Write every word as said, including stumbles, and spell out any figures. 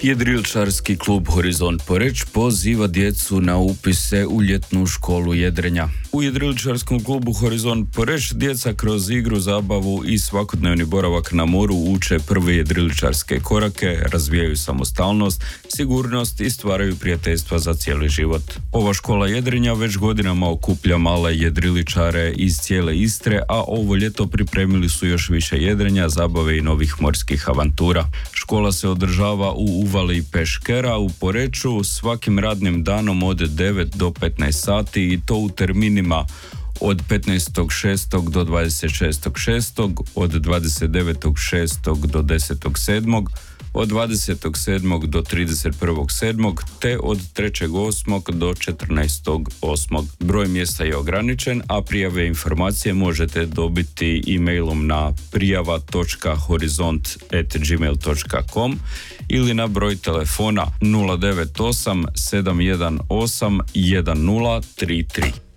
Jedriličarski klub Horizont Poreč poziva djecu na upise u ljetnu školu jedrenja. U Jedriličarskom klubu Horizont Poreč djeca kroz igru, zabavu i svakodnevni boravak na moru uče prve jedriličarske korake, razvijaju samostalnost, sigurnost i stvaraju prijateljstva za cijeli život. Ova škola jedrenja već godinama okuplja male jedriličare iz cijele Istre, a ovo ljeto pripremili su još više jedrenja, zabave i novih morskih avantura. Škola se održava u uvali Peškera u Poreču svakim radnim danom od devet do petnaest sati i to u terminima od petnaestog šestog do dvadeset šestog šestog, od dvadeset devetog šestog do desetog sedmog, od dvadesetog sedmog do trideset prvog sedmog te od trećeg osmog do četrnaestog osmog. Broj mjesta je ograničen, a prijave i informacije možete dobiti e-mailom na prijava točka horizont at gmail točka com ili na broj telefona nula devet osam sedam jedan osam jedan nula tri tri.